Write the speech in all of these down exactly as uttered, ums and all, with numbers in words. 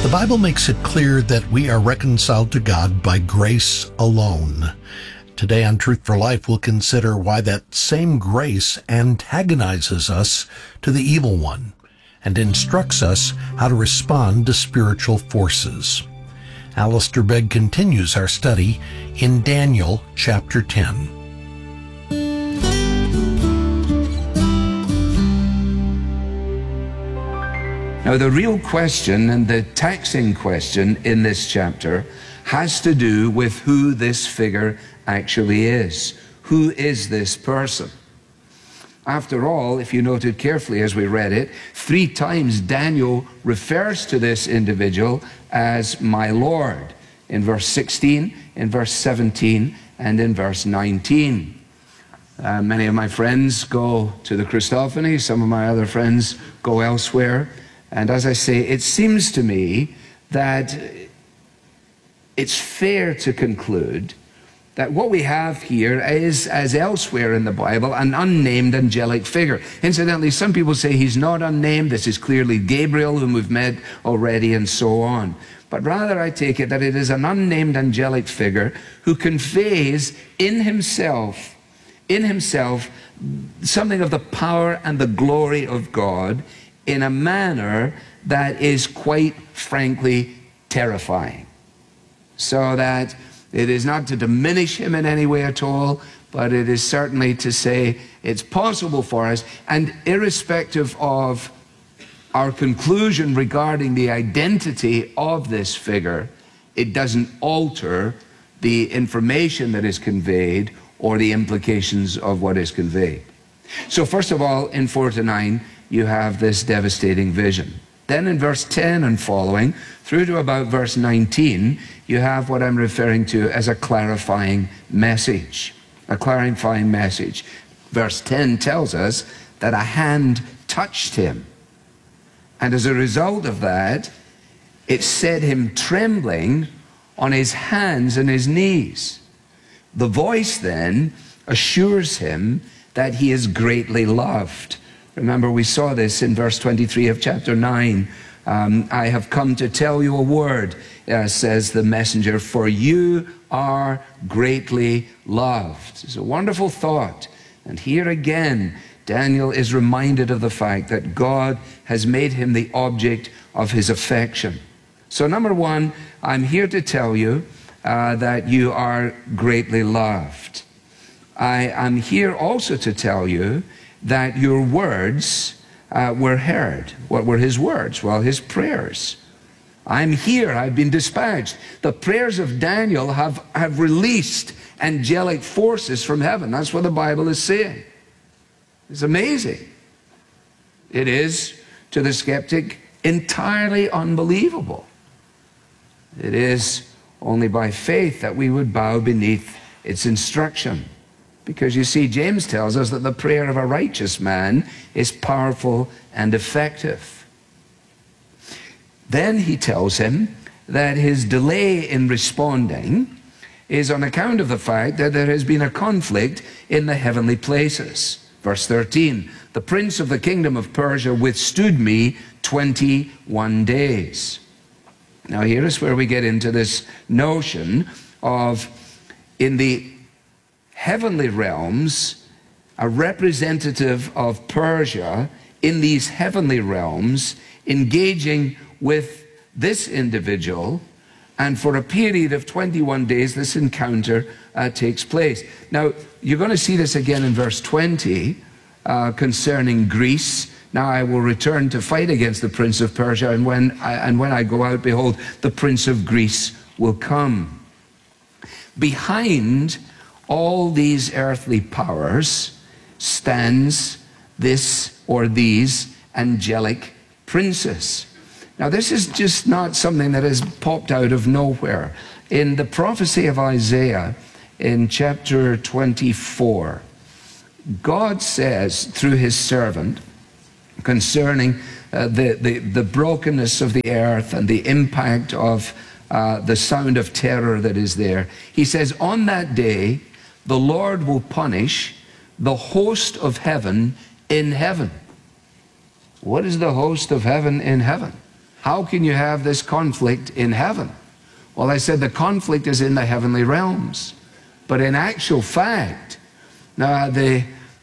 The Bible makes it clear that we are reconciled to God by grace alone. Today on Truth for Life, we'll consider why that same grace antagonizes us to the evil one and instructs us how to respond to spiritual forces. Alistair Begg continues our study in Daniel chapter ten. Now, the real question and the taxing question in this chapter has to do with who this figure actually is. Who is this person? After all, if you noted carefully as we read it, three times Daniel refers to this individual as my Lord. In verse sixteen, in verse seventeen, and in verse nineteen. Uh, many of my friends go to the Christophany. Some of my other friends go elsewhere. And as I say, it seems to me that it's fair to conclude that what we have here is, as elsewhere in the Bible, an unnamed angelic figure. Incidentally, some people say he's not unnamed. This is clearly Gabriel, whom we've met already, and so on. But rather, I take it that it is an unnamed angelic figure who conveys in himself, in himself, something of the power and the glory of God, in a manner that is quite frankly terrifying. So that it is not to diminish him in any way at all, but it is certainly to say it's possible for us, and irrespective of our conclusion regarding the identity of this figure, it doesn't alter the information that is conveyed or the implications of what is conveyed. So first of all, in four to nine, you have this devastating vision. Then in verse ten and following, through to about verse nineteen, you have what I'm referring to as a clarifying message. A clarifying message. Verse ten tells us that a hand touched him. And as a result of that, it set him trembling on his hands and his knees. The voice then assures him that he is greatly loved. Remember, we saw this in verse twenty-three of chapter nine. Um, I have come to tell you a word, uh, says the messenger, for you are greatly loved. It's a wonderful thought. And here again, Daniel is reminded of the fact that God has made him the object of his affection. So number one, I'm here to tell you uh, that you are greatly loved. I am here also to tell you that your words uh, were heard. What were his words? Well, his prayers. I'm here, I've been dispatched. The prayers of Daniel have, have released angelic forces from heaven. That's what the Bible is saying. It's amazing. It is, to the skeptic, entirely unbelievable. It is only by faith that we would bow beneath its instruction. Because you see, James tells us that the prayer of a righteous man is powerful and effective. Then he tells him that his delay in responding is on account of the fact that there has been a conflict in the heavenly places. Verse thirteen, the prince of the kingdom of Persia withstood me twenty-one days. Now here is where we get into this notion of, in the heavenly realms, a representative of Persia in these heavenly realms engaging with this individual, and for a period of twenty-one days this encounter uh, takes place. Now you're going to see this again in verse twenty uh, concerning Greece. Now I will return to fight against the prince of Persia, and when I, and when I go out, behold, the prince of Greece will come. Behind all these earthly powers stands this or these angelic princes. Now this is just not something that has popped out of nowhere. In the prophecy of Isaiah in chapter twenty-four, God says through his servant concerning uh, the, the, the brokenness of the earth and the impact of uh, the sound of terror that is there. He says, on that day, the Lord will punish the host of heaven in heaven. What is the host of heaven in heaven? How can you have this conflict in heaven? Well, I said the conflict is in the heavenly realms. But in actual fact, now the,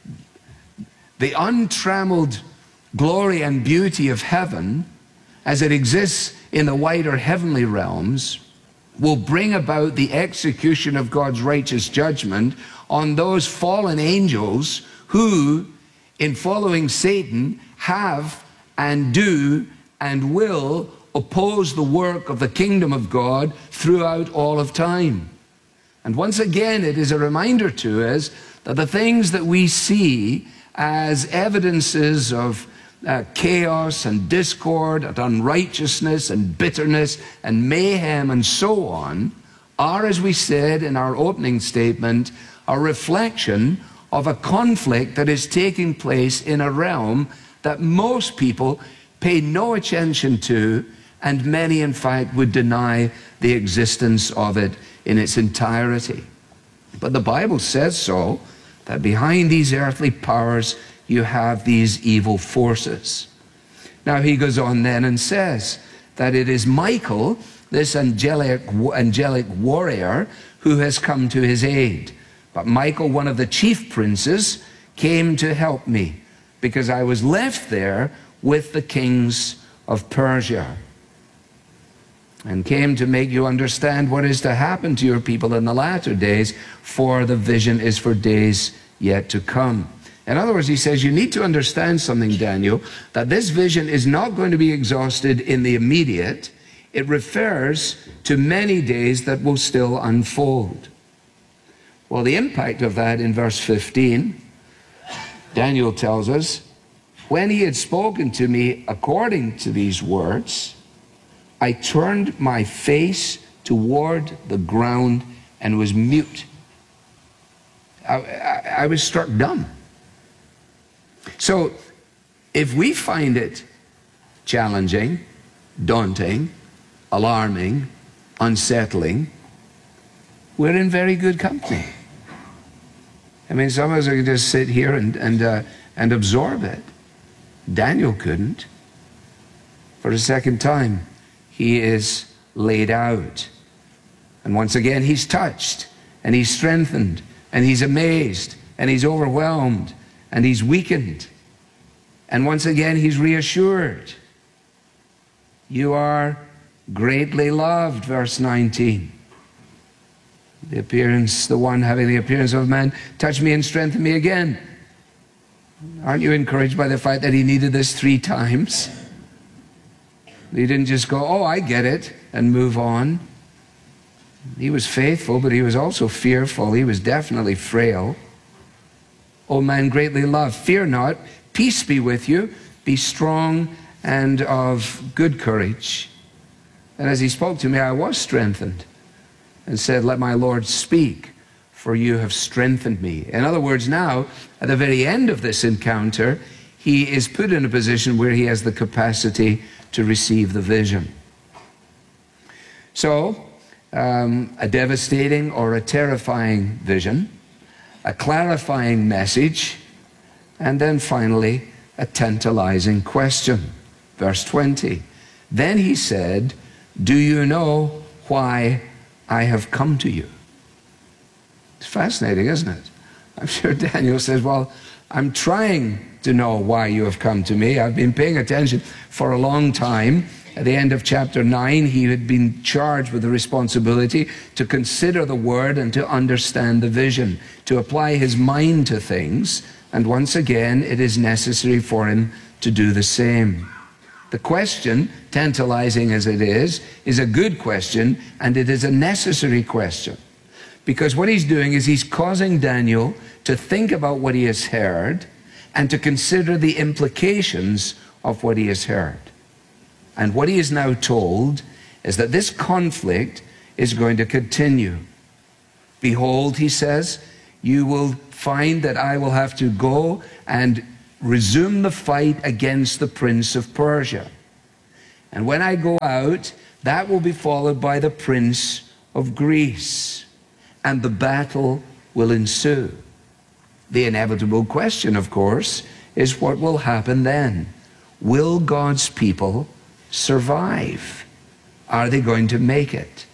the untrammeled glory and beauty of heaven, as it exists in the wider heavenly realms, will bring about the execution of God's righteous judgment on those fallen angels who, in following Satan, have and do and will oppose the work of the kingdom of God throughout all of time. And once again, it is a reminder to us that the things that we see as evidences of uh, chaos and discord and unrighteousness and bitterness and mayhem and so on are, as we said in our opening statement, a reflection of a conflict that is taking place in a realm that most people pay no attention to, and many, in fact, would deny the existence of it in its entirety. But the Bible says so, that behind these earthly powers you have these evil forces. Now he goes on then and says that it is Michael, this angelic, angelic warrior, who has come to his aid. But Michael, one of the chief princes, came to help me, because I was left there with the kings of Persia, and came to make you understand what is to happen to your people in the latter days, for the vision is for days yet to come. In other words, he says, you need to understand something, Daniel, that this vision is not going to be exhausted in the immediate. It refers to many days that will still unfold. Well, the impact of that in verse fifteen, Daniel tells us, when he had spoken to me according to these words, I turned my face toward the ground and was mute. I, I, I was struck dumb. So, if we find it challenging, daunting, alarming, unsettling, we're in very good company. I mean, some of us can just sit here and, and, uh, and absorb it. Daniel couldn't. For a second time, he is laid out. And once again, he's touched, and he's strengthened, and he's amazed, and he's overwhelmed, and he's weakened. And once again, he's reassured. You are greatly loved, verse nineteen. The appearance, the one having the appearance of man, touched me and strengthened me again. Aren't you encouraged by the fact that he needed this three times? He didn't just go, oh, I get it, and move on. He was faithful, but he was also fearful. He was definitely frail. O man greatly loved, fear not, peace be with you, be strong and of good courage. And as he spoke to me, I was strengthened, and said, let my Lord speak, for you have strengthened me. In other words, now, at the very end of this encounter, he is put in a position where he has the capacity to receive the vision. So, um, a devastating or a terrifying vision, a clarifying message, and then finally, a tantalizing question. Verse twenty, then he said, do you know why I have come to you? It's fascinating, isn't it? I'm sure Daniel says, well, I'm trying to know why you have come to me. I've been paying attention for a long time. At the end of chapter nine, he had been charged with the responsibility to consider the word and to understand the vision, to apply his mind to things. And once again, it is necessary for him to do the same. The question, tantalizing as it is, is a good question, and it is a necessary question. Because what he's doing is he's causing Daniel to think about what he has heard and to consider the implications of what he has heard. And what he is now told is that this conflict is going to continue. Behold, he says, you will find that I will have to go and resume the fight against the prince of Persia. And when I go out, that will be followed by the prince of Greece, and the battle will ensue. The inevitable question, of course, is what will happen then? Will God's people survive? Are they going to make it?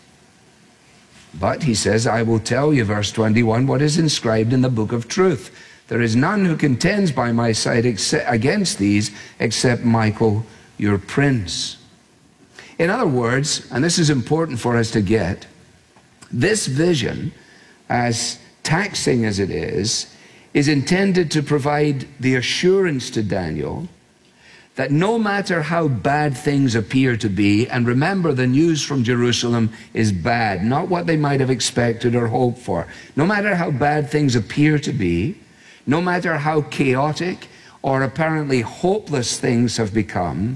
But he says, I will tell you, verse twenty-one, what is inscribed in the book of truth. There is none who contends by my side against these except Michael, your prince. In other words, and this is important for us to get, this vision, as taxing as it is, is intended to provide the assurance to Daniel that no matter how bad things appear to be, and remember the news from Jerusalem is bad, not what they might have expected or hoped for. No matter how bad things appear to be, no matter how chaotic or apparently hopeless things have become,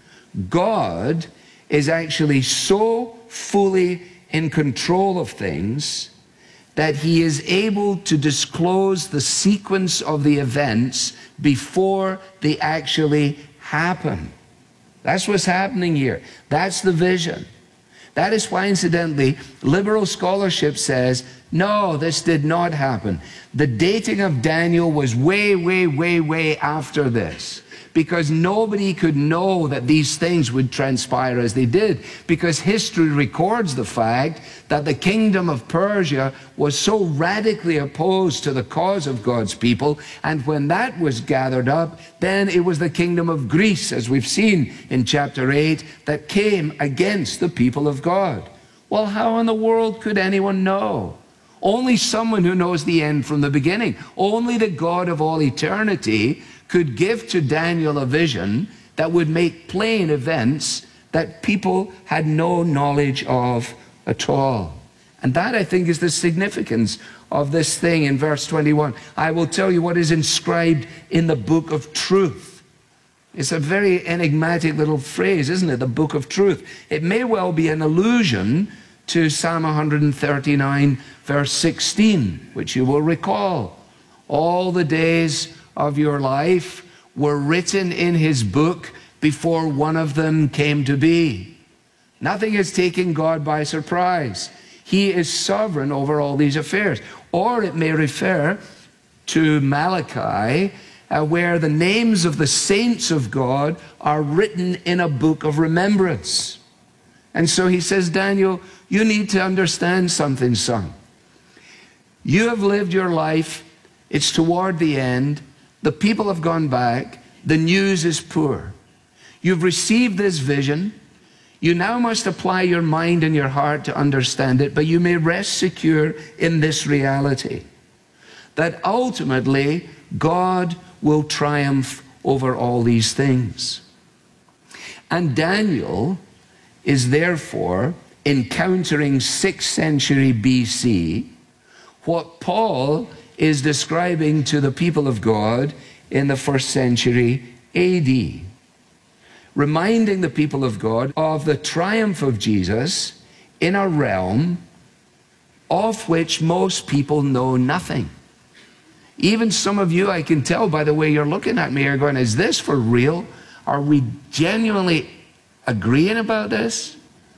God is actually so fully in control of things that he is able to disclose the sequence of the events before they actually happen. That's what's happening here. That's the vision. That is why, incidentally, liberal scholarship says, no, this did not happen. The dating of Daniel was way, way, way, way after this, because nobody could know that these things would transpire as they did, because history records the fact that the kingdom of Persia was so radically opposed to the cause of God's people, and when that was gathered up, then it was the kingdom of Greece, as we've seen in chapter eight, that came against the people of God. Well, how in the world could anyone know? Only someone who knows the end from the beginning. Only the God of all eternity could give to Daniel a vision that would make plain events that people had no knowledge of at all. And that, I think, is the significance of this thing in verse twenty-one. I will tell you what is inscribed in the book of truth. It's a very enigmatic little phrase, isn't it? The book of truth. It may well be an allusion to Psalm one thirty-nine, verse sixteen, which you will recall. All the days of your life were written in his book before one of them came to be. Nothing has taken God by surprise. He is sovereign over all these affairs. Or it may refer to Malachi, uh, where the names of the saints of God are written in a book of remembrance. And so he says, Daniel, you need to understand something, son. You have lived your life. It's toward the end. The people have gone back. The news is poor. You've received this vision. You now must apply your mind and your heart to understand it, but you may rest secure in this reality, that ultimately God will triumph over all these things. And Daniel is therefore encountering sixth century B C what Paul is describing to the people of God in the first century A D, reminding the people of God of the triumph of Jesus in a realm of which most people know nothing. Even some of you, I can tell by the way you're looking at me, are going, is this for real? Are we genuinely agreeing about this?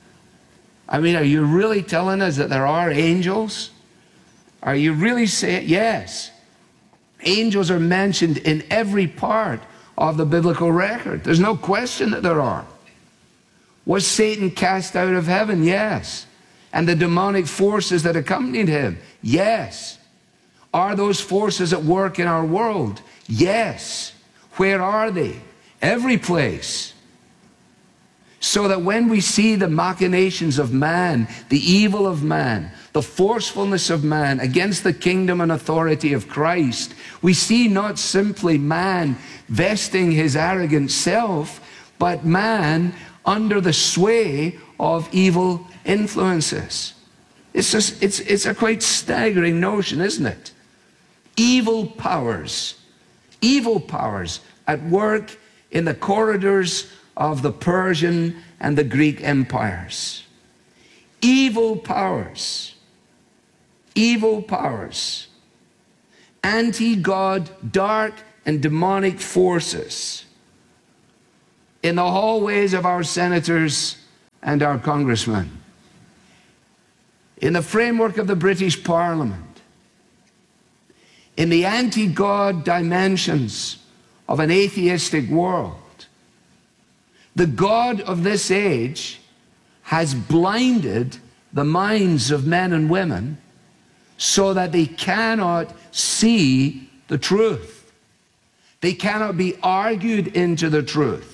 I mean, are you really telling us that there are angels? Are you really saying, yes, angels are mentioned in every part of the biblical record. There's no question that there are. Was Satan cast out of heaven? Yes. And the demonic forces that accompanied him? Yes. Are those forces at work in our world? Yes. Where are they? Every place. So that when we see the machinations of man, the evil of man, the forcefulness of man against the kingdom and authority of Christ, we see not simply man vesting his arrogant self, but man under the sway of evil influences. It's just, it's, it's a quite staggering notion, isn't it? Evil powers, evil powers at work in the corridors of the Persian and the Greek empires. Evil powers, evil powers, anti-God, dark and demonic forces in the hallways of our senators and our congressmen, in the framework of the British Parliament, in the anti-God dimensions of an atheistic world, The God of this age has blinded the minds of men and women so that they cannot see the truth. They cannot be argued into the truth.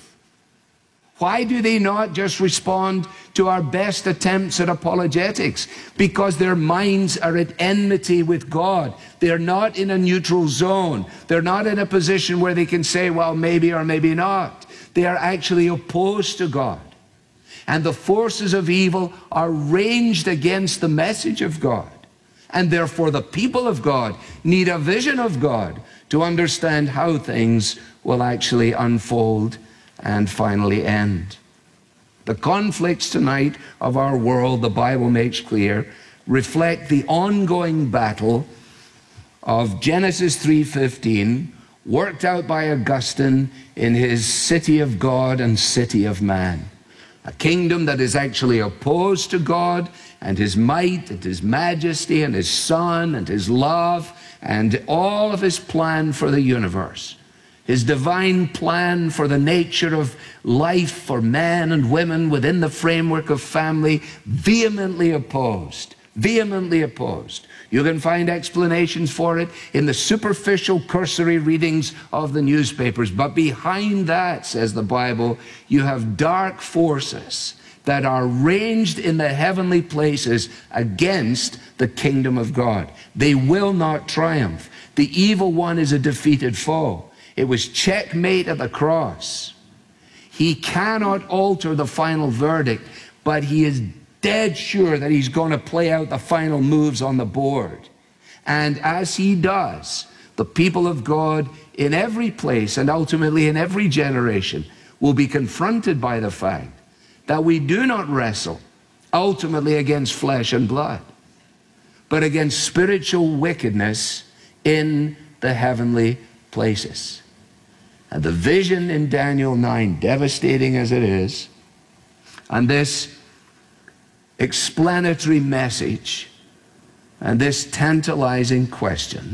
Why do they not just respond to our best attempts at apologetics? Because their minds are at enmity with God. They're not in a neutral zone. They're not in a position where they can say, well, maybe or maybe not. They are actually opposed to God. And the forces of evil are ranged against the message of God. And therefore the people of God need a vision of God to understand how things will actually unfold and finally end. The conflicts tonight of our world, the Bible makes clear, reflect the ongoing battle of Genesis three fifteen, worked out by Augustine in his City of God and City of Man. A kingdom that is actually opposed to God and his might and his majesty and his Son and his love and all of his plan for the universe. His divine plan for the nature of life for men and women within the framework of family, vehemently opposed, vehemently opposed. You can find explanations for it in the superficial cursory readings of the newspapers. But behind that, says the Bible, you have dark forces that are ranged in the heavenly places against the kingdom of God. They will not triumph. The evil one is a defeated foe. It was checkmate at the cross. He cannot alter the final verdict, but he is dead sure that he's going to play out the final moves on the board. And as he does, the people of God in every place and ultimately in every generation will be confronted by the fact that we do not wrestle ultimately against flesh and blood, but against spiritual wickedness in the heavenly places. And the vision in Daniel nine, devastating as it is, and this explanatory message and this tantalizing question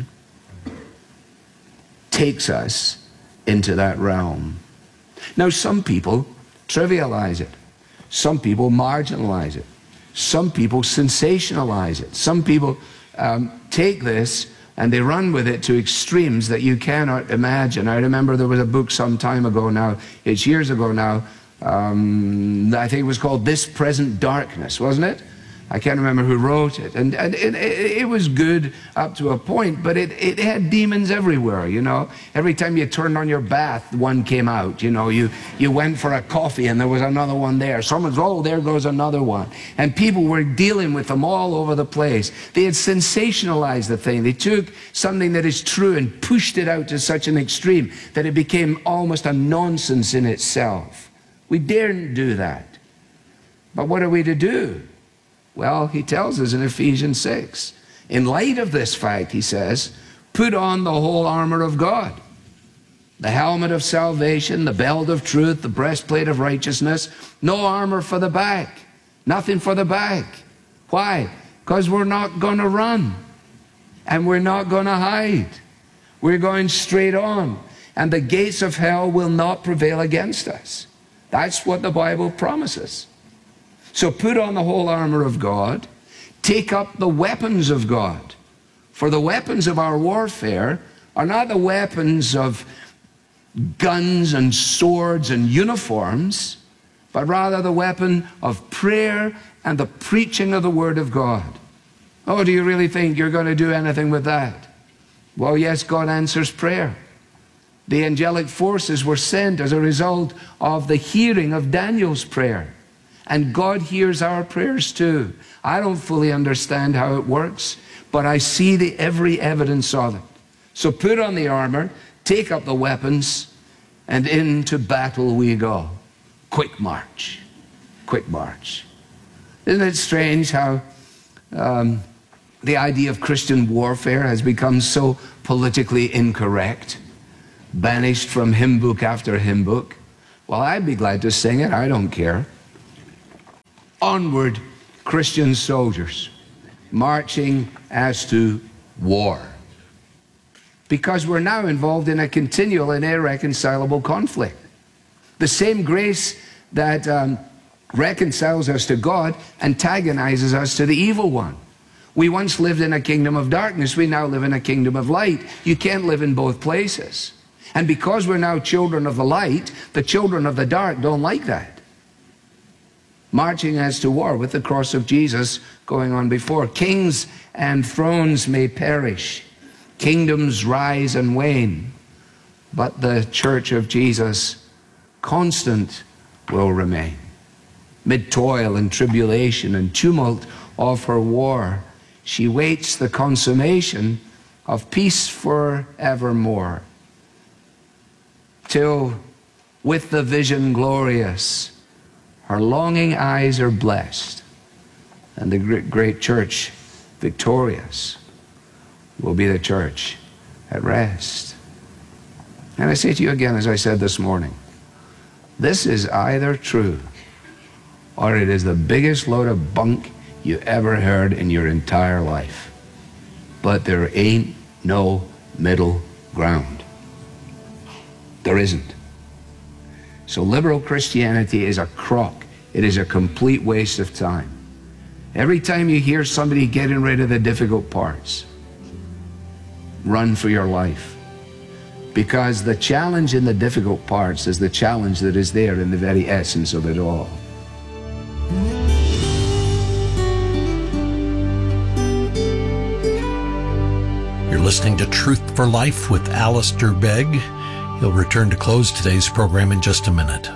takes us into that realm. Now, some people trivialize it. Some people marginalize it. Some people sensationalize it. Some people um, take this and they run with it to extremes that you cannot imagine. I remember there was a book some time ago now, it's years ago now, um, I think it was called This Present Darkness, wasn't it? I can't remember who wrote it. And, and it, it, it was good up to a point, but it, it had demons everywhere, you know. Every time you turned on your bath, one came out, you know. You, you went for a coffee and there was another one there. Someone's, oh, there goes another one. And people were dealing with them all over the place. They had sensationalized the thing. They took something that is true and pushed it out to such an extreme that it became almost a nonsense in itself. We daren't do that. But what are we to do? Well, he tells us in Ephesians six, in light of this fact, he says, put on the whole armor of God, the helmet of salvation, the belt of truth, the breastplate of righteousness, no armor for the back, nothing for the back. Why? Because we're not going to run and we're not going to hide. We're going straight on, and the gates of hell will not prevail against us. That's what the Bible promises. So put on the whole armor of God, take up the weapons of God. For the weapons of our warfare are not the weapons of guns and swords and uniforms, but rather the weapon of prayer and the preaching of the Word of God. Oh, do you really think you're going to do anything with that? Well, yes, God answers prayer. The angelic forces were sent as a result of the hearing of Daniel's prayer. And God hears our prayers too. I don't fully understand how it works, but I see the every evidence of it. So put on the armor, take up the weapons, and into battle we go. Quick march. Quick march. Isn't it strange how um, the idea of Christian warfare has become so politically incorrect, banished from hymn book after hymn book? Well, I'd be glad to sing it. I don't care. Onward, Christian soldiers, marching as to war. Because we're now involved in a continual and irreconcilable conflict. The same grace that um, reconciles us to God, antagonizes us to the evil one. We once lived in a kingdom of darkness. We now live in a kingdom of light. You can't live in both places. And because we're now children of the light, the children of the dark don't like that. Marching as to war with the cross of Jesus going on before. Kings and thrones may perish. Kingdoms rise and wane. But the church of Jesus, constant, will remain. Mid toil and tribulation and tumult of her war, she waits the consummation of peace forevermore. Till with the vision glorious, her longing eyes are blessed, and the great, great church victorious will be the church at rest. And I say to you again, as I said this morning, this is either true or it is the biggest load of bunk you ever heard in your entire life. But there ain't no middle ground. There isn't. So liberal Christianity is a crock. It is a complete waste of time. Every time you hear somebody getting rid of the difficult parts, run for your life. Because the challenge in the difficult parts is the challenge that is there in the very essence of it all. You're listening to Truth for Life with Alistair Begg. He'll return to close today's program in just a minute.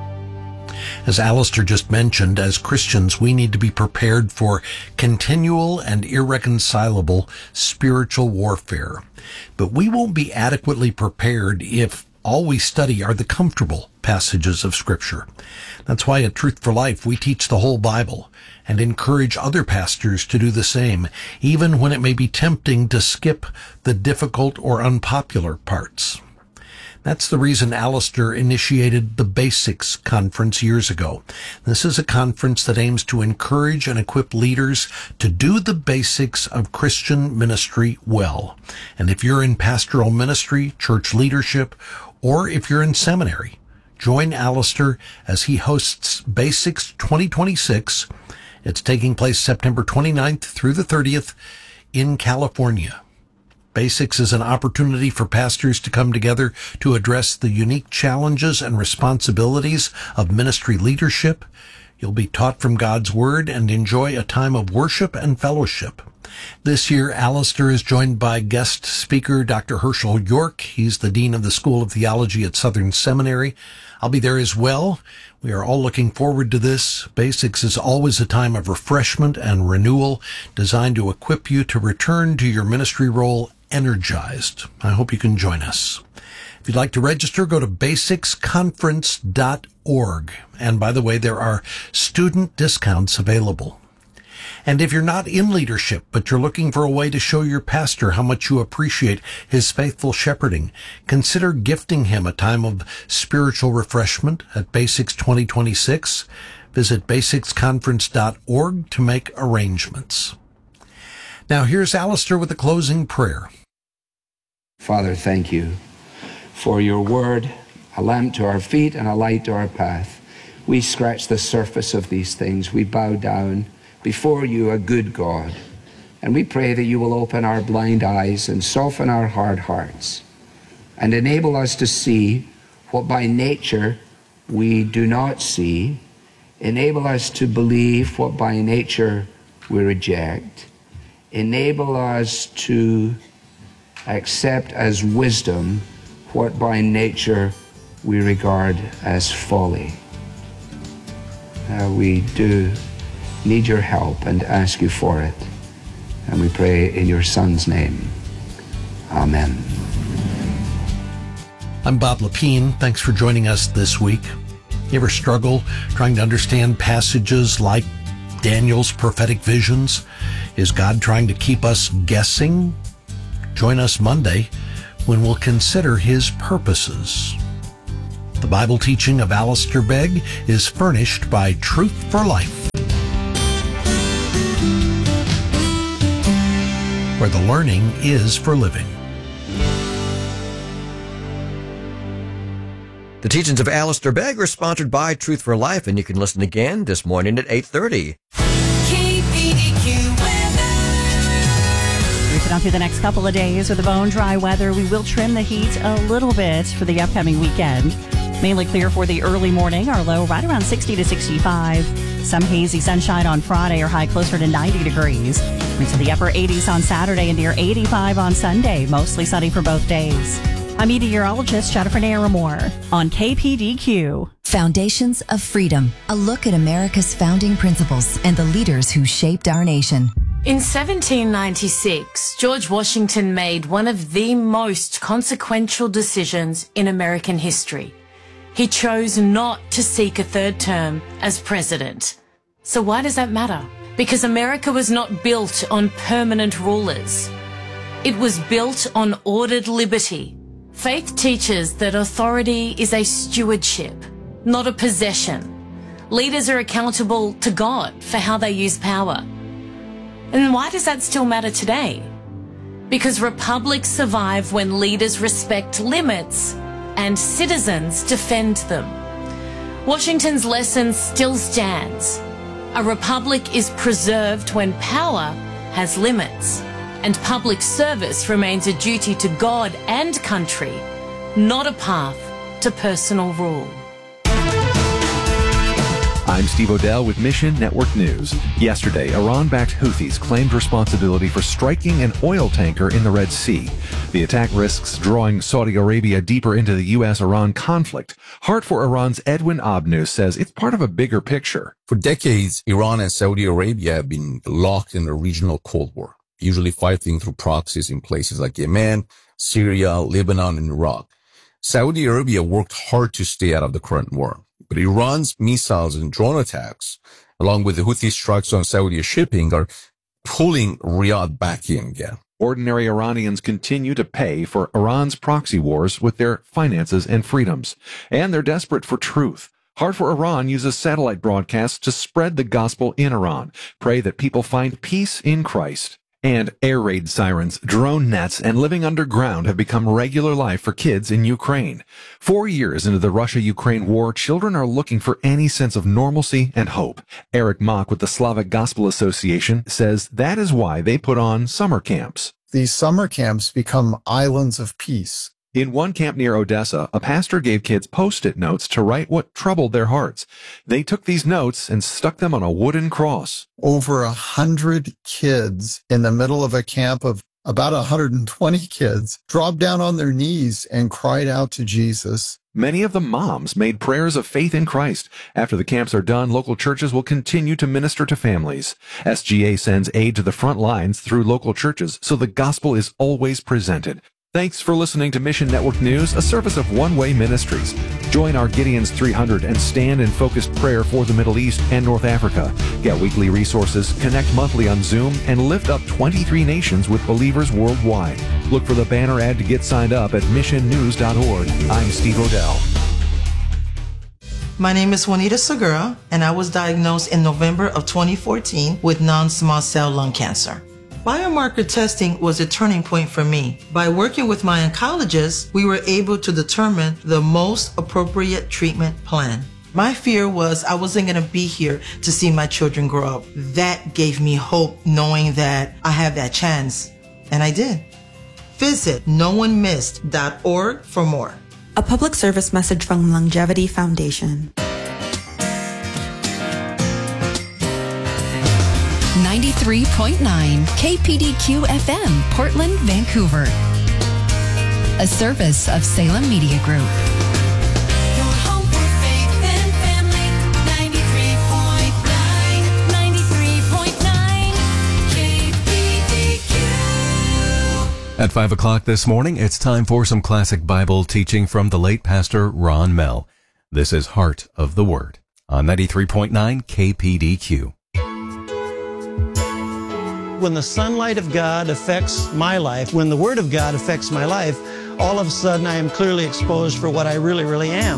As Alistair just mentioned, as Christians, we need to be prepared for continual and irreconcilable spiritual warfare. But we won't be adequately prepared if all we study are the comfortable passages of Scripture. That's why at Truth for Life, we teach the whole Bible and encourage other pastors to do the same, even when it may be tempting to skip the difficult or unpopular parts. That's the reason Alistair initiated the Basics Conference years ago. This is a conference that aims to encourage and equip leaders to do the basics of Christian ministry well. And if you're in pastoral ministry, church leadership, or if you're in seminary, join Alistair as he hosts Basics twenty twenty-six. It's taking place September twenty-ninth through the thirtieth in California. Basics is an opportunity for pastors to come together to address the unique challenges and responsibilities of ministry leadership. You'll be taught from God's Word and enjoy a time of worship and fellowship. This year, Alistair is joined by guest speaker Doctor Herschel York. He's the Dean of the School of Theology at Southern Seminary. I'll be there as well. We are all looking forward to this. Basics is always a time of refreshment and renewal, designed to equip you to return to your ministry role energized. I hope you can join us. If you'd like to register, go to basics conference dot org. And by the way, there are student discounts available. And if you're not in leadership, but you're looking for a way to show your pastor how much you appreciate his faithful shepherding, consider gifting him a time of spiritual refreshment at Basics twenty twenty-six. Visit basics conference dot org to make arrangements. Now here's Alistair with a closing prayer. Father, thank you for your word, a lamp to our feet and a light to our path. We scratch the surface of these things. We bow down before you, a good God. And we pray that you will open our blind eyes and soften our hard hearts and enable us to see what by nature we do not see. Enable us to believe what by nature we reject. Enable us to accept as wisdom what by nature we regard as folly. Uh, we do need your help and ask you for it. And we pray in your Son's name. Amen. I'm Bob Lepine. Thanks for joining us this week. You ever struggle trying to understand passages like Daniel's prophetic visions? Is God trying to keep us guessing? Join us Monday when we'll consider his purposes. The Bible teaching of Alistair Begg is furnished by Truth for Life, where the learning is for living. The teachings of Alistair Begg are sponsored by Truth for Life, and you can listen again this morning at eight thirty. K P D Q weather. We're on through the next couple of days with the bone dry weather. We will trim the heat a little bit for the upcoming weekend. Mainly clear for the early morning. Our low right around sixty to sixty-five. Some hazy sunshine on Friday. Our high closer to ninety degrees. Into the upper eighties on Saturday and near eighty-five on Sunday. Mostly sunny for both days. I'm meteorologist Jennifer Naramore on K P D Q. Foundations of Freedom. A look at America's founding principles and the leaders who shaped our nation. In seventeen ninety-six, George Washington made one of the most consequential decisions in American history. He chose not to seek a third term as president. So why does that matter? Because America was not built on permanent rulers. It was built on ordered liberty. Faith teaches that authority is a stewardship, not a possession. Leaders are accountable to God for how they use power. And why does that still matter today? Because republics survive when leaders respect limits and citizens defend them. Washington's lesson still stands. A republic is preserved when power has limits, and public service remains a duty to God and country, not a path to personal rule. I'm Steve Odell with Mission Network News. Yesterday, Iran-backed Houthis claimed responsibility for striking an oil tanker in the Red Sea. The attack risks drawing Saudi Arabia deeper into the U S Iran conflict. Heart for Iran's Edwin Abnous says it's part of a bigger picture. For decades, Iran and Saudi Arabia have been locked in a regional Cold War, usually fighting through proxies in places like Yemen, Syria, Lebanon, and Iraq. Saudi Arabia worked hard to stay out of the current war. But Iran's missiles and drone attacks, along with the Houthi strikes on Saudi shipping, are pulling Riyadh back in again. Ordinary Iranians continue to pay for Iran's proxy wars with their finances and freedoms. And they're desperate for truth. Heart for Iran uses satellite broadcasts to spread the gospel in Iran. Pray that people find peace in Christ. And air raid sirens, drone nets, and living underground have become regular life for kids in Ukraine. Four years into the Russia-Ukraine war, children are looking for any sense of normalcy and hope. Eric Mock with the Slavic Gospel Association says that is why they put on summer camps. These summer camps become islands of peace. In one camp near Odessa, a pastor gave kids Post-it notes to write what troubled their hearts. They took these notes and stuck them on a wooden cross. Over a hundred kids in the middle of a camp of about one hundred twenty kids dropped down on their knees and cried out to Jesus. Many of the moms made prayers of faith in Christ. After the camps are done, local churches will continue to minister to families. S G A sends aid to the front lines through local churches, so the gospel is always presented. Thanks for listening to Mission Network News, a service of One Way Ministries. Join our Gideon's three hundred and stand in focused prayer for the Middle East and North Africa. Get weekly resources, connect monthly on Zoom, and lift up twenty-three nations with believers worldwide. Look for the banner ad to get signed up at mission news dot org. I'm Steve Odell. My name is Juanita Segura, and I was diagnosed in November of twenty fourteen with non-small cell lung cancer. Biomarker testing was a turning point for me. By working with my oncologist, we were able to determine the most appropriate treatment plan. My fear was I wasn't going to be here to see my children grow up. That gave me hope, knowing that I have that chance. And I did. Visit no one missed dot org for more. A public service message from Longevity Foundation. ninety-three point nine K P D Q F M, Portland, Vancouver. A service of Salem Media Group. Your home for faith and family. ninety-three point nine, ninety-three point nine K P D Q. At five o'clock this morning, it's time for some classic Bible teaching from the late Pastor Ron Mell. This is Heart of the Word on ninety-three point nine K P D Q. When the sunlight of God affects my life, when the Word of God affects my life, all of a sudden I am clearly exposed for what I really, really am.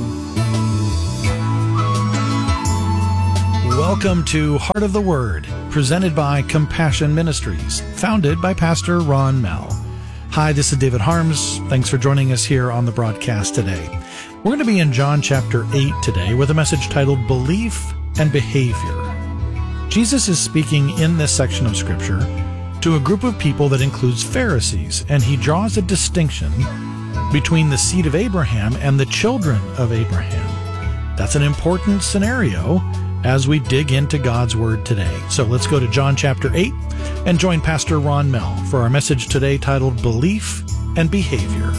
Welcome to Heart of the Word, presented by Compassion Ministries, founded by Pastor Ron Mell. Hi, this is David Harms. Thanks for joining us here on the broadcast today. We're going to be in John chapter eight today with a message titled Belief and Behavior. Jesus is speaking in this section of Scripture to a group of people that includes Pharisees, and he draws a distinction between the seed of Abraham and the children of Abraham. That's an important scenario as we dig into God's Word today. So let's go to John chapter eight and join Pastor Ron Mell for our message today titled Belief and Behavior.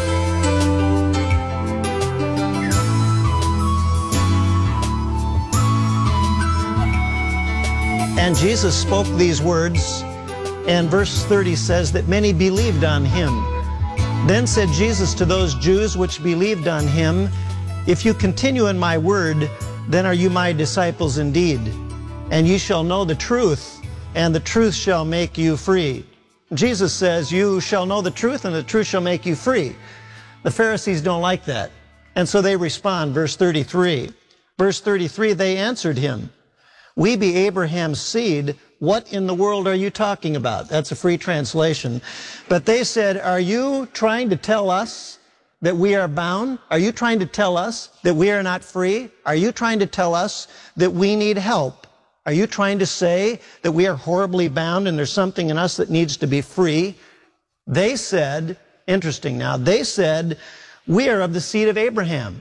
And Jesus spoke these words, and verse thirty says that many believed on him. Then said Jesus to those Jews which believed on him, If you continue in my word, then are you my disciples indeed, and ye shall know the truth, and the truth shall make you free. Jesus says, you shall know the truth, and the truth shall make you free. The Pharisees don't like that, and so they respond, verse thirty-three. Verse thirty-three, they answered him, We be Abraham's seed, what in the world are you talking about? That's a free translation. But they said, are you trying to tell us that we are bound? Are you trying to tell us that we are not free? Are you trying to tell us that we need help? Are you trying to say that we are horribly bound and there's something in us that needs to be free? They said, interesting now, they said, we are of the seed of Abraham.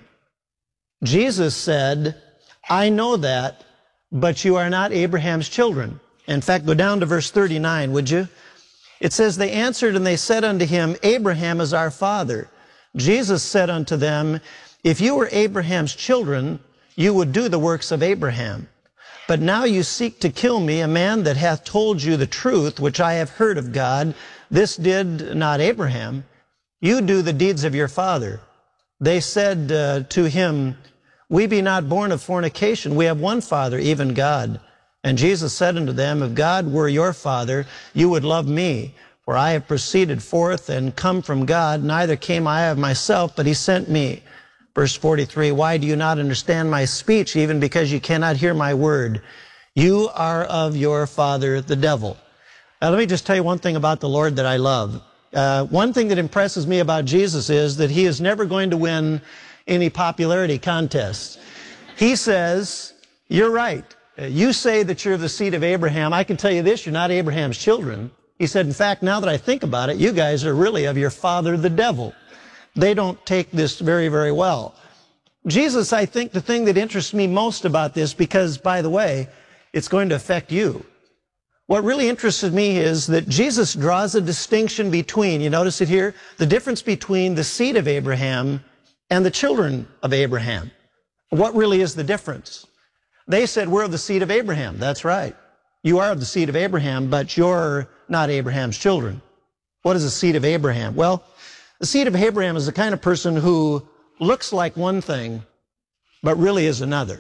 Jesus said, I know that, but you are not Abraham's children. In fact, go down to verse thirty-nine, would you? It says, they answered and they said unto him, Abraham is our father. Jesus said unto them, if you were Abraham's children, you would do the works of Abraham. But now you seek to kill me, a man that hath told you the truth, which I have heard of God. This did not Abraham. You do the deeds of your father. They said uh, to him, we be not born of fornication. We have one Father, even God. And Jesus said unto them, if God were your Father, you would love me. For I have proceeded forth and come from God. Neither came I of myself, but he sent me. Verse forty-three, why do you not understand my speech, even because you cannot hear my word? You are of your father, the devil. Now let me just tell you one thing about the Lord that I love. Uh, one thing that impresses me about Jesus is that he is never going to win any popularity contests. He says, you're right. You say that you're of the seed of Abraham. I can tell you this, you're not Abraham's children. He said, in fact, now that I think about it, you guys are really of your father, the devil. They don't take this very, very well. Jesus, I think the thing that interests me most about this, because, by the way, it's going to affect you. What really interested me is that Jesus draws a distinction between, you notice it here, the difference between the seed of Abraham and the children of Abraham. What really is the difference? They said, we're of the seed of Abraham. That's right. You are of the seed of Abraham, but you're not Abraham's children. What is the seed of Abraham? Well, the seed of Abraham is the kind of person who looks like one thing, but really is another.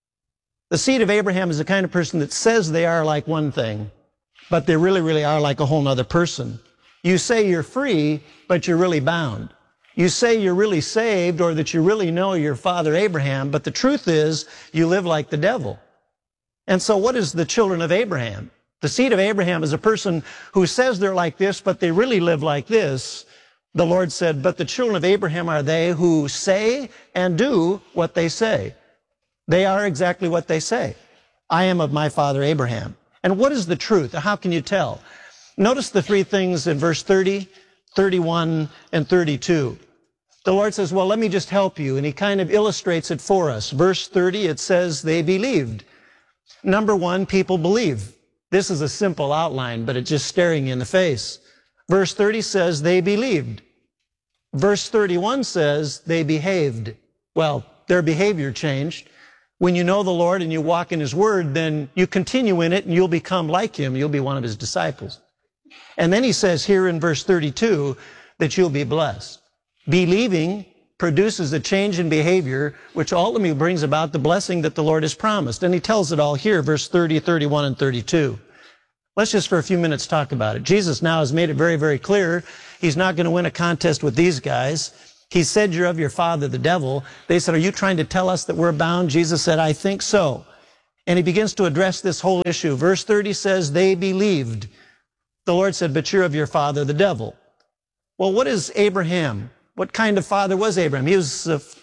The seed of Abraham is the kind of person that says they are like one thing, but they really, really are like a whole other person. You say you're free, but you're really bound. You say you're really saved or that you really know your father Abraham, but the truth is you live like the devil. And so what is the children of Abraham? The seed of Abraham is a person who says they're like this, but they really live like this. The Lord said, but the children of Abraham are they who say and do what they say. They are exactly what they say. I am of my father Abraham. And what is the truth? How can you tell? Notice the three things in verse thirty, thirty-one, and thirty-two. The Lord says, well, let me just help you. And he kind of illustrates it for us. Verse thirty, it says they believed. Number one, people believe. This is a simple outline, but it's just staring you in the face. Verse thirty says they believed. Verse thirty-one says they behaved. Well, their behavior changed. When you know the Lord and you walk in his word, then you continue in it and you'll become like him. You'll be one of his disciples. And then he says here in verse thirty-two that you'll be blessed. Believing produces a change in behavior, which ultimately brings about the blessing that the Lord has promised. And he tells it all here, verse thirty, thirty-one, and thirty-two. Let's just for a few minutes talk about it. Jesus now has made it very, very clear he's not going to win a contest with these guys. He said, you're of your father, the devil. They said, are you trying to tell us that we're bound? Jesus said, I think so. And he begins to address this whole issue. Verse thirty says, they believed. The Lord said, but you're of your father, the devil. Well, what is Abraham? What kind of father was Abraham? He was a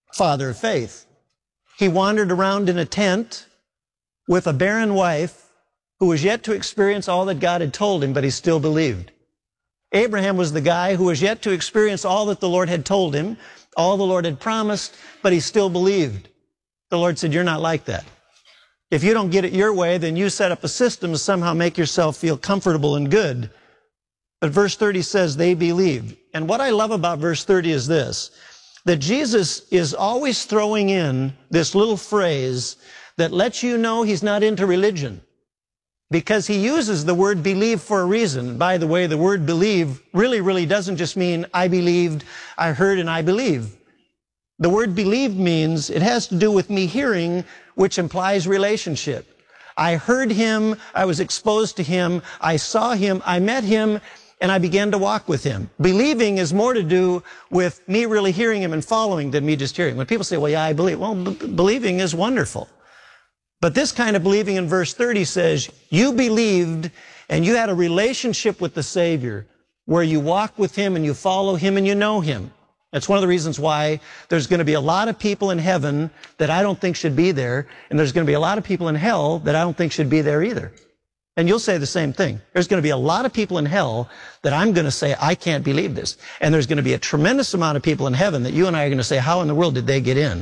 father of faith. He wandered around in a tent with a barren wife who was yet to experience all that God had told him, but he still believed. Abraham was the guy who was yet to experience all that the Lord had told him, all the Lord had promised, but he still believed. The Lord said, you're not like that. If you don't get it your way, then you set up a system to somehow make yourself feel comfortable and good. But verse thirty says they believed. And what I love about verse thirty is this, that Jesus is always throwing in this little phrase that lets you know he's not into religion, because he uses the word believe for a reason. By the way, the word believe really, really doesn't just mean I believed, I heard, and I believe. The word believe means it has to do with me hearing, which implies relationship. I heard him, I was exposed to him, I saw him, I met him, and I began to walk with him. Believing is more to do with me really hearing him and following than me just hearing. When people say, well, yeah, I believe. Well, b- believing is wonderful. But this kind of believing in verse thirty says, you believed and you had a relationship with the Savior where you walk with him and you follow him and you know him. That's one of the reasons why there's going to be a lot of people in heaven that I don't think should be there, and there's going to be a lot of people in hell that I don't think should be there either. And you'll say the same thing. There's going to be a lot of people in hell that I'm going to say, I can't believe this. And there's going to be a tremendous amount of people in heaven that you and I are going to say, how in the world did they get in?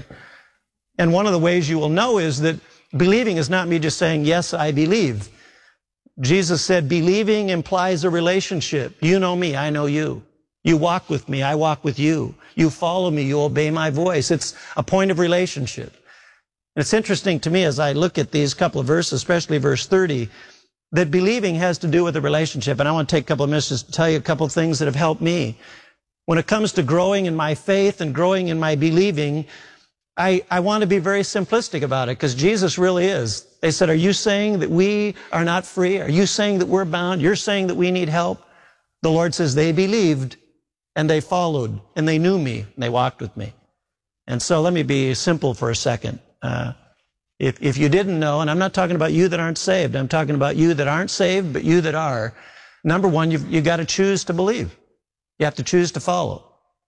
And one of the ways you will know is that believing is not me just saying, yes, I believe. Jesus said, believing implies a relationship. You know me, I know you. You walk with me, I walk with you. You follow me, you obey my voice. It's a point of relationship. And it's interesting to me as I look at these couple of verses, especially verse thirty, that believing has to do with a relationship. And I want to take a couple of minutes to tell you a couple of things that have helped me. When it comes to growing in my faith and growing in my believing, I, I want to be very simplistic about it, because Jesus really is. They said, are you saying that we are not free? Are you saying that we're bound? You're saying that we need help? The Lord says they believed and they followed and they knew me and they walked with me. And so let me be simple for a second. Uh, if, if you didn't know, and I'm not talking about you that aren't saved, I'm talking about you that aren't saved, but you that are. Number one, you've, you've got to choose to believe. You have to choose to follow.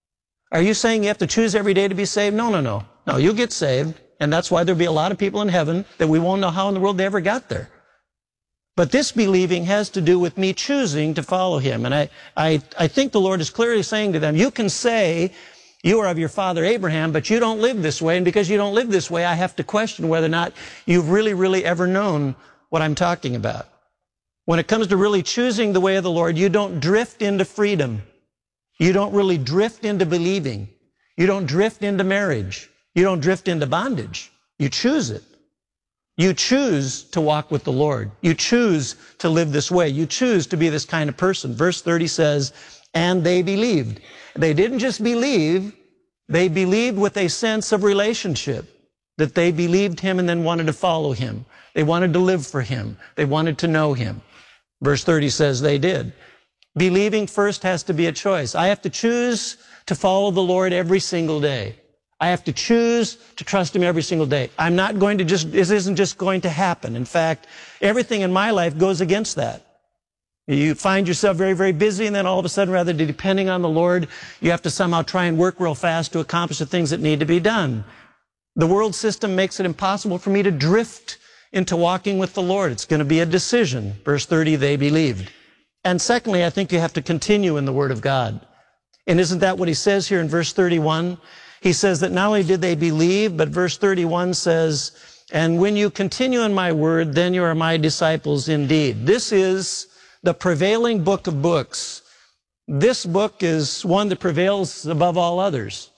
Are you saying you have to choose every day to be saved? No, no, no. No, you'll get saved, and that's why there'll be a lot of people in heaven that we won't know how in the world they ever got there. But this believing has to do with me choosing to follow him. And I, I, I think the Lord is clearly saying to them, you can say you are of your father Abraham, but you don't live this way. And because you don't live this way, I have to question whether or not you've really, really ever known what I'm talking about. When it comes to really choosing the way of the Lord, you don't drift into freedom. You don't really drift into believing. You don't drift into marriage. You don't drift into bondage. You choose it. You choose to walk with the Lord. You choose to live this way. You choose to be this kind of person. Verse thirty says, and they believed. They didn't just believe, they believed with a sense of relationship, that they believed him and then wanted to follow him. They wanted to live for him. They wanted to know him. Verse thirty says they did. Believing first has to be a choice. I have to choose to follow the Lord every single day. I have to choose to trust him every single day. I'm not going to just, this isn't just going to happen. In fact, everything in my life goes against that. You find yourself very, very busy, and then all of a sudden, rather than depending on the Lord, you have to somehow try and work real fast to accomplish the things that need to be done. The world system makes it impossible for me to drift into walking with the Lord. It's going to be a decision. Verse thirty, they believed. And secondly, I think you have to continue in the Word of God. And isn't that what he says here in verse thirty-one? He says that not only did they believe, but verse thirty-one says, and when you continue in my word, then you are my disciples indeed. This is the prevailing book of books. This book is one that prevails above all others.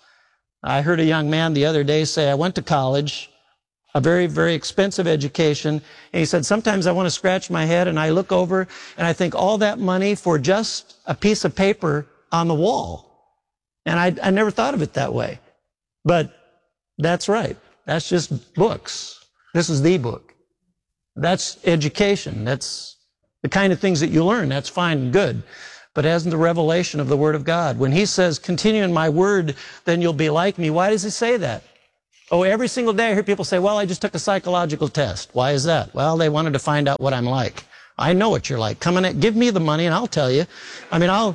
I heard a young man the other day say, I went to college, a very, very expensive education, and he said, sometimes I want to scratch my head and I look over and I think all that money for just a piece of paper on the wall. And I, I never thought of it that way. But that's right. That's just books. This is the book. That's education. That's the kind of things that you learn. That's fine and good. But it hasn't the revelation of the Word of God. When he says, continue in my word, then you'll be like me. Why does he say that? Oh, every single day I hear people say, well, I just took a psychological test. Why is that? Well, they wanted to find out what I'm like. I know what you're like. Come in, give me the money and I'll tell you. I mean, I'll,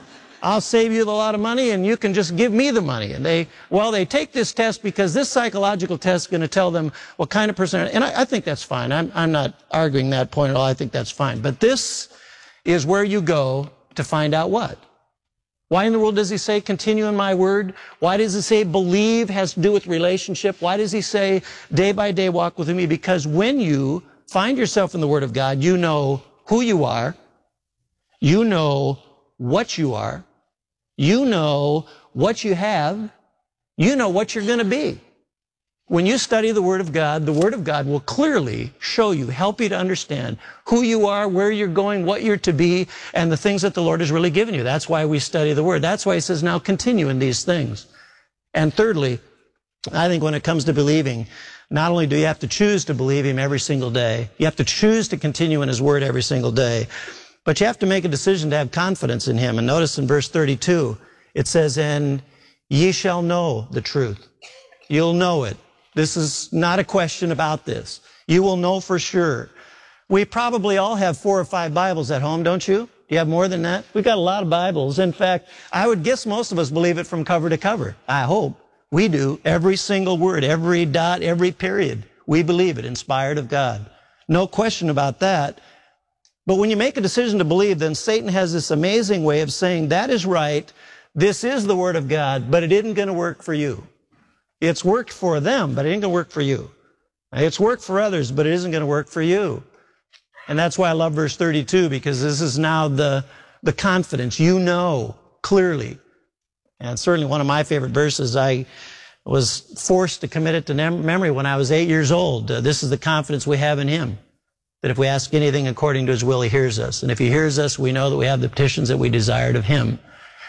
I'll save you a lot of money and you can just give me the money. And they, well, they take this test because this psychological test is going to tell them what kind of person, and I, I think that's fine. I'm, I'm not arguing that point at all. I think that's fine. But this is where you go to find out what? Why in the world does he say continue in my word? Why does he say believe has to do with relationship? Why does he say day by day walk with me? Because when you find yourself in the word of God, you know who you are. You know what you are. You know what you have. You know what you're going to be. When you study the Word of God, the Word of God will clearly show you, help you to understand who you are, where you're going, what you're to be, and the things that the Lord has really given you. That's why we study the Word. That's why He says, now continue in these things. And thirdly, I think when it comes to believing, not only do you have to choose to believe Him every single day, you have to choose to continue in His Word every single day, but you have to make a decision to have confidence in Him. And notice in verse thirty-two, it says, and ye shall know the truth. You'll know it. This is not a question about this. You will know for sure. We probably all have four or five Bibles at home, don't you? Do you have more than that? We've got a lot of Bibles. In fact, I would guess most of us believe it from cover to cover. I hope. We do. Every single word, every dot, every period. We believe it, inspired of God. No question about that. But when you make a decision to believe, then Satan has this amazing way of saying, that is right, this is the Word of God, but it isn't going to work for you. It's worked for them, but it ain't going to work for you. It's worked for others, but it isn't going to work for you. And that's why I love verse thirty-two, because this is now the, the confidence. You know clearly. And certainly one of my favorite verses, I was forced to commit it to memory when I was eight years old. Uh, this is the confidence we have in Him, that if we ask anything according to His will, He hears us. And if He hears us, we know that we have the petitions that we desired of Him.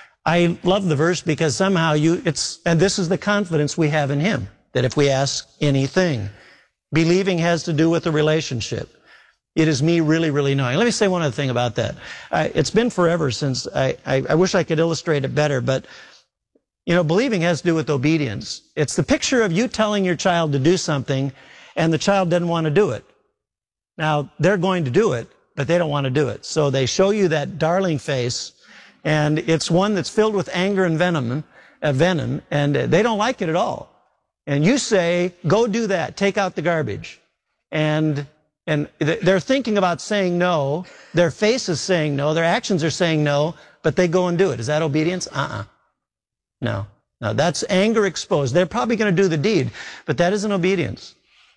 I love the verse because somehow you, it's, and this is the confidence we have in Him, that if we ask anything, believing has to do with the relationship. It is me really, really knowing. Let me say one other thing about that. I, it's been forever since, I, I, I wish I could illustrate it better, but, you know, believing has to do with obedience. It's the picture of you telling your child to do something, and the child doesn't want to do it. Now, they're going to do it, but they don't want to do it. So they show you that darling face, and it's one that's filled with anger and venom, uh, venom, and they don't like it at all. And you say, go do that, take out the garbage. And and they're thinking about saying no, their face is saying no, their actions are saying no, but they go and do it. Is that obedience? Uh-uh. No. No, that's anger exposed. They're probably going to do the deed, but that isn't obedience.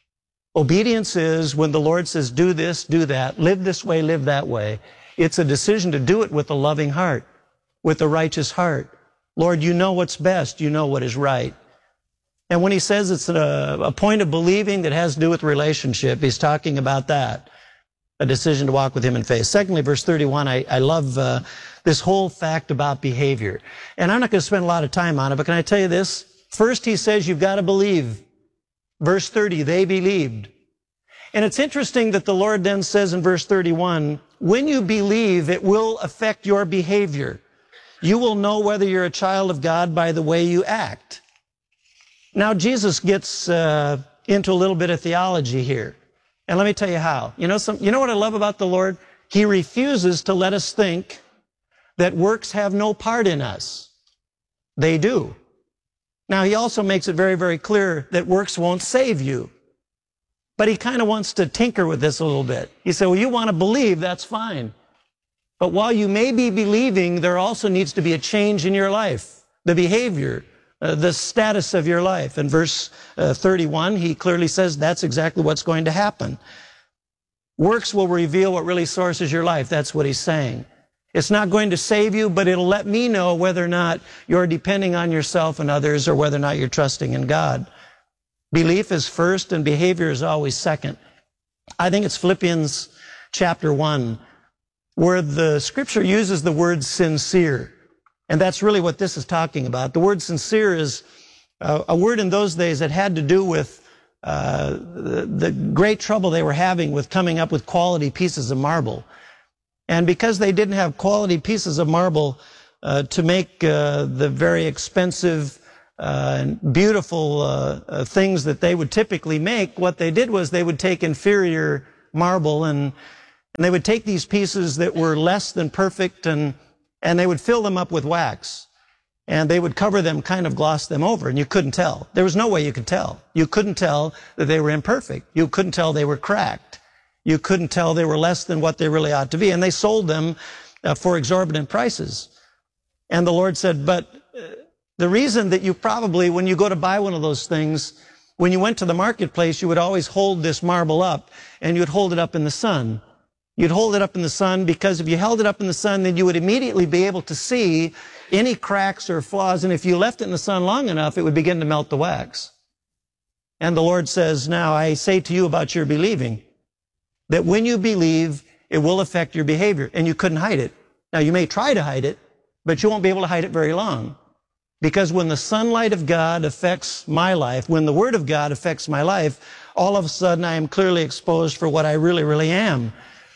Obedience is when the Lord says, do this, do that, live this way, live that way. It's a decision to do it with a loving heart, with a righteous heart. Lord, you know what's best. You know what is right. And when he says it's a, a point of believing that has to do with relationship, he's talking about that, a decision to walk with Him in faith. Secondly, verse thirty-one, I, I love uh, this whole fact about behavior. And I'm not going to spend a lot of time on it, but can I tell you this? First, he says you've got to believe. Verse thirty, they believed. And it's interesting that the Lord then says in verse thirty-one, when you believe, it will affect your behavior. You will know whether you're a child of God by the way you act. Now, Jesus gets uh, into a little bit of theology here. And let me tell you how. You know, some, you know what I love about the Lord? He refuses to let us think that works have no part in us. They do. Now, He also makes it very, very clear that works won't save you. But He kind of wants to tinker with this a little bit. He said, well, you want to believe, that's fine. But while you may be believing, there also needs to be a change in your life, the behavior, uh, the status of your life. In verse uh, thirty-one, he clearly says that's exactly what's going to happen. Works will reveal what really sources your life. That's what he's saying. It's not going to save you, but it'll let me know whether or not you're depending on yourself and others, or whether or not you're trusting in God. Belief is first and behavior is always second. I think it's Philippians chapter one, where the scripture uses the word sincere. And that's really what this is talking about. The word sincere is uh, a word in those days that had to do with uh, the, the great trouble they were having with coming up with quality pieces of marble. And because they didn't have quality pieces of marble uh, to make uh, the very expensive uh, and beautiful uh, uh, things that they would typically make, what they did was they would take inferior marble and, and they would take these pieces that were less than perfect, and and they would fill them up with wax. And they would cover them, kind of gloss them over, and you couldn't tell. There was no way you could tell. You couldn't tell that they were imperfect. You couldn't tell they were cracked. You couldn't tell they were less than what they really ought to be. And they sold them uh, for exorbitant prices. And the Lord said, but uh, the reason that you probably, when you go to buy one of those things, when you went to the marketplace, you would always hold this marble up, and you'd hold it up in the sun. You'd hold it up in the sun because if you held it up in the sun, then you would immediately be able to see any cracks or flaws, and if you left it in the sun long enough, it would begin to melt the wax. And the Lord says, now I say to you about your believing, that when you believe, it will affect your behavior, and you couldn't hide it. Now, you may try to hide it, but you won't be able to hide it very long. Because when the sunlight of God affects my life, when the Word of God affects my life, all of a sudden I am clearly exposed for what I really, really am.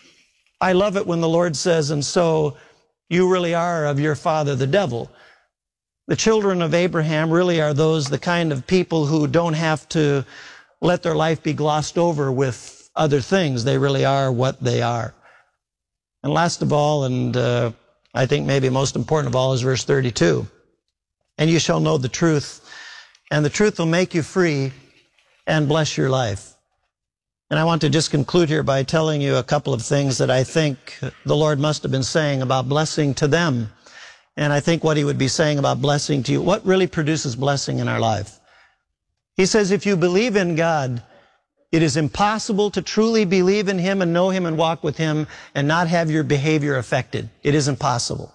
I love it when the Lord says, and so you really are of your father, the devil. The children of Abraham really are those, the kind of people who don't have to let their life be glossed over with other things. They really are what they are. And last of all, and uh, I think maybe most important of all, is verse thirty-two. And you shall know the truth, and the truth will make you free and bless your life. And I want to just conclude here by telling you a couple of things that I think the Lord must have been saying about blessing to them. And I think what he would be saying about blessing to you, what really produces blessing in our life. He says, if you believe in God, it is impossible to truly believe in him and know him and walk with him and not have your behavior affected. It is impossible.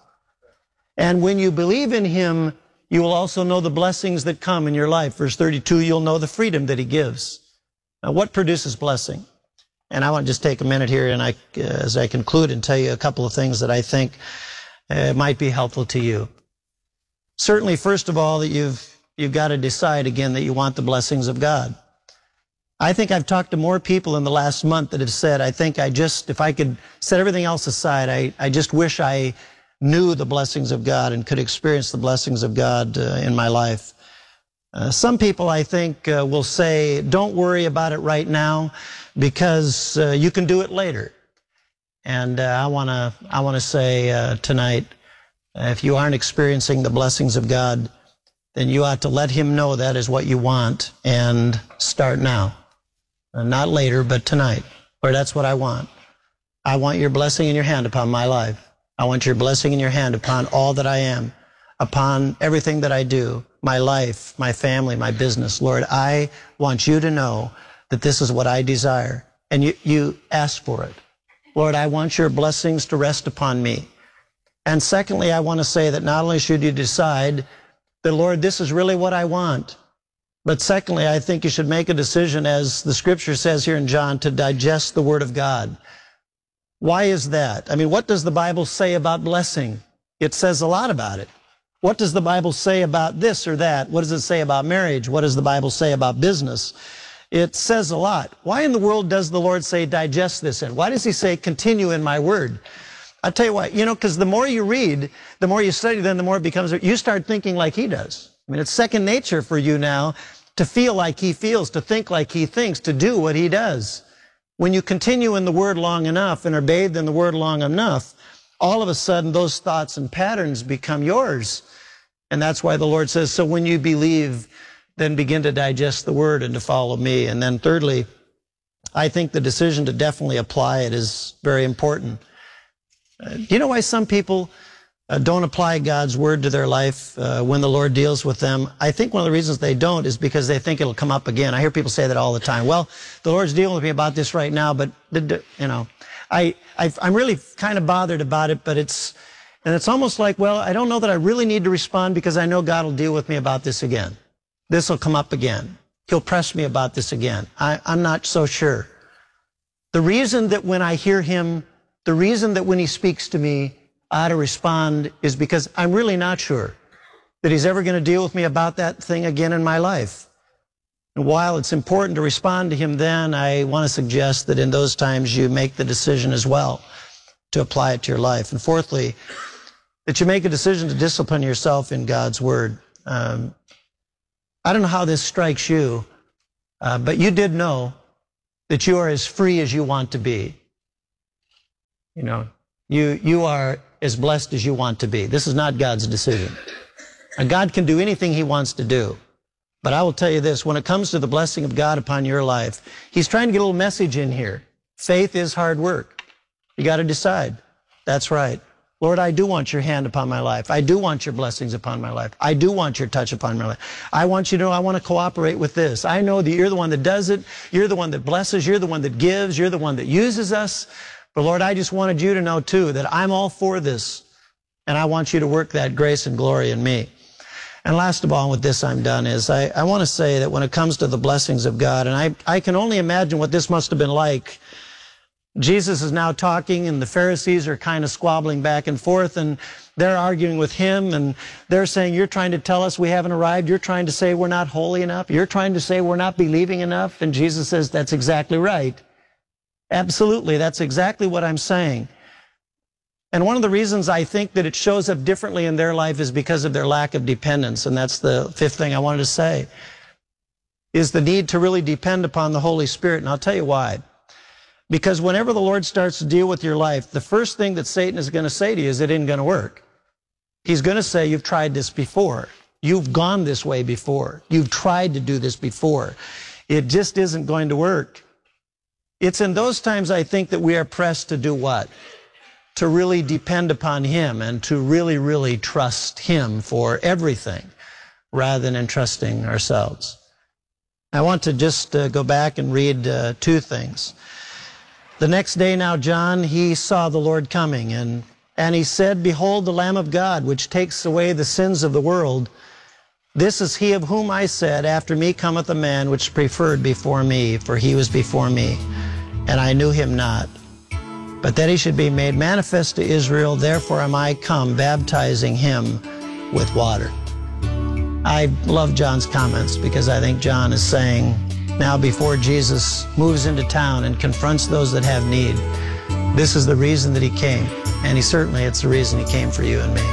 And when you believe in him, you will also know the blessings that come in your life. Verse thirty-two, you'll know the freedom that he gives. Now, what produces blessing? And I want to just take a minute here and I, uh, as I conclude and tell you a couple of things that I think uh, might be helpful to you. Certainly, first of all, that you've, you've got to decide again that you want the blessings of God. I think I've talked to more people in the last month that have said, I think I just, if I could set everything else aside, I, I just wish I knew the blessings of God and could experience the blessings of God uh, in my life. Uh, some people, I think, uh, will say, don't worry about it right now because uh, you can do it later. And uh, I want to I want to say uh, tonight, uh, if you aren't experiencing the blessings of God, then you ought to let him know that is what you want and start now. Uh, not later, but tonight. Or that's what I want. I want your blessing in your hand upon my life. I want your blessing in your hand upon all that I am, upon everything that I do, my life, my family, my business. Lord, I want you to know that this is what I desire. And you, you ask for it. Lord, I want your blessings to rest upon me. And secondly, I want to say that not only should you decide that, Lord, this is really what I want, but secondly, I think you should make a decision, as the scripture says here in John, to digest the Word of God. Why is that? I mean, what does the Bible say about blessing? It says a lot about it. What does the Bible say about this or that? What does it say about marriage? What does the Bible say about business? It says a lot. Why in the world does the Lord say, digest this in? Why does he say, continue in my word? I'll tell you why. You know, because the more you read, the more you study, then the more it becomes, you start thinking like he does. I mean, it's second nature for you now to feel like he feels, to think like he thinks, to do what he does. When you continue in the word long enough and are bathed in the word long enough, all of a sudden those thoughts and patterns become yours. And that's why the Lord says, so when you believe, then begin to digest the word and to follow me. And then thirdly, I think the decision to definitely apply it is very important. Uh, do you know why some people uh, don't apply God's word to their life uh, when the Lord deals with them? I think one of the reasons they don't is because they think it'll come up again. I hear people say that all the time. Well, the Lord's dealing with me about this right now, but, you know, I, I've, I'm really kind of bothered about it, but it's, and it's almost like, well, I don't know that I really need to respond because I know God will deal with me about this again. This will come up again. He'll press me about this again. I, I'm not so sure. The reason that when I hear him, the reason that when he speaks to me, I ought to respond is because I'm really not sure that he's ever going to deal with me about that thing again in my life. And while it's important to respond to him then, I want to suggest that in those times you make the decision as well to apply it to your life. And fourthly, that you make a decision to discipline yourself in God's word. Um, I don't know how this strikes you, uh, but you did know that you are as free as you want to be. You know, You, you are as blessed as you want to be. This is not God's decision. And God can do anything he wants to do. But I will tell you this, when it comes to the blessing of God upon your life, he's trying to get a little message in here. Faith is hard work. You got to decide. That's right. Lord, I do want your hand upon my life. I do want your blessings upon my life. I do want your touch upon my life. I want you to know I want to cooperate with this. I know that you're the one that does it. You're the one that blesses. You're the one that gives. You're the one that uses us. But Lord, I just wanted you to know too that I'm all for this. And I want you to work that grace and glory in me. And last of all, with this I'm done, is I, I want to say that when it comes to the blessings of God, and I, I can only imagine what this must have been like. Jesus is now talking, and the Pharisees are kind of squabbling back and forth, and they're arguing with him, and they're saying, you're trying to tell us we haven't arrived. You're trying to say we're not holy enough. You're trying to say we're not believing enough. And Jesus says, that's exactly right. Absolutely, that's exactly what I'm saying. And one of the reasons I think that it shows up differently in their life is because of their lack of dependence. And that's the fifth thing I wanted to say, is the need to really depend upon the Holy Spirit. And I'll tell you why. Because whenever the Lord starts to deal with your life, the first thing that Satan is going to say to you is it isn't going to work. He's going to say, you've tried this before. You've gone this way before. You've tried to do this before. It just isn't going to work. It's in those times, I think, that we are pressed to do what? To really depend upon him and to really, really trust him for everything rather than entrusting ourselves. I want to just uh, go back and read uh, two things. The next day now, John, he saw the Lord coming, and, and he said, behold, the Lamb of God, which takes away the sins of the world. This is he of whom I said, after me cometh a man which preferred before me, for he was before me, and I knew him not. But that he should be made manifest to Israel, therefore am I come, baptizing him with water. I love John's comments, because I think John is saying, now before Jesus moves into town and confronts those that have need, this is the reason that he came. And he certainly, it's the reason he came for you and me.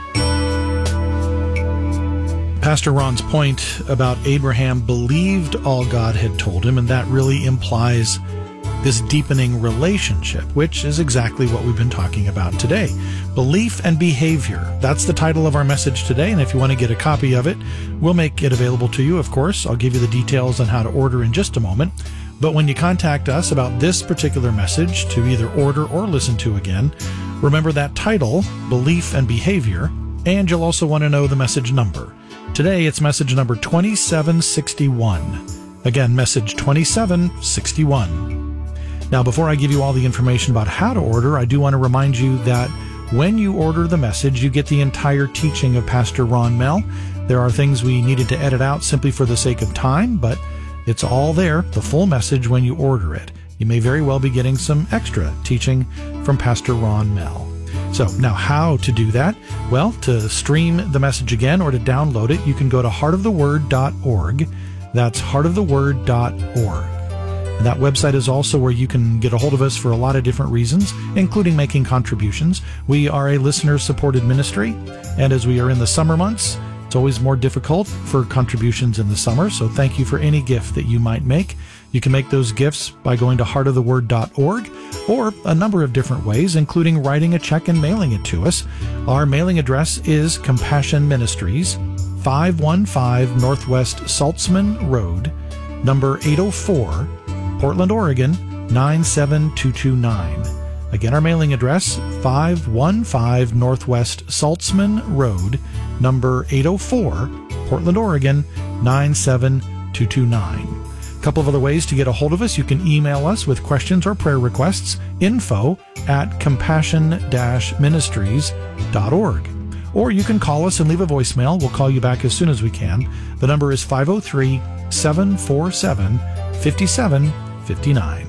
Pastor Ron's point about Abraham believed all God had told him, and that really implies this deepening relationship, which is exactly what we've been talking about today. Belief and behavior. That's the title of our message today, and if you want to get a copy of it, we'll make it available to you, of course. I'll give you the details on how to order in just a moment. But when you contact us about this particular message to either order or listen to again, remember that title, Belief and Behavior, and you'll also want to know the message number. Today, it's message number twenty-seven sixty-one. Again, message twenty-seven sixty-one. Now, before I give you all the information about how to order, I do want to remind you that when you order the message, you get the entire teaching of Pastor Ron Mell. There are things we needed to edit out simply for the sake of time, but it's all there, the full message, when you order it. You may very well be getting some extra teaching from Pastor Ron Mell. So now how to do that? Well, to stream the message again or to download it, you can go to heart of the word dot org. That's heart of the word dot org. And that website is also where you can get a hold of us for a lot of different reasons, including making contributions. We are a listener-supported ministry, and as we are in the summer months, it's always more difficult for contributions in the summer, so thank you for any gift that you might make. You can make those gifts by going to heart of the word dot org, or a number of different ways, including writing a check and mailing it to us. Our mailing address is Compassion Ministries, five one five Northwest Saltzman Road, number eight oh four, Portland, Oregon, nine seven two two nine. Again, our mailing address, five one five Northwest Saltzman Road, number eight oh four, Portland, Oregon, nine seven two two nine. A couple of other ways to get a hold of us. You can email us with questions or prayer requests, info at compassion dash ministries dot org. Or you can call us and leave a voicemail. We'll call you back as soon as we can. The number is five oh three, seven four seven, five seven five nine.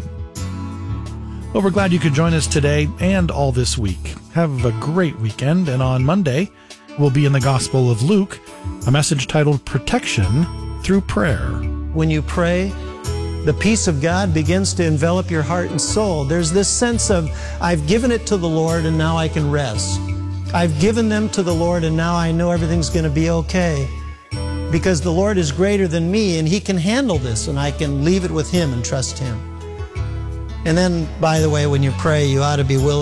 Well, we're glad you could join us today and all this week. Have a great weekend, and on Monday, we'll be in the Gospel of Luke, a message titled Protection Through Prayer. When you pray, the peace of God begins to envelop your heart and soul. There's this sense of, I've given it to the Lord and now I can rest. I've given them to the Lord and now I know everything's going to be okay. Because the Lord is greater than me and He can handle this, and I can leave it with Him and trust Him. And then, by the way, when you pray, you ought to be willing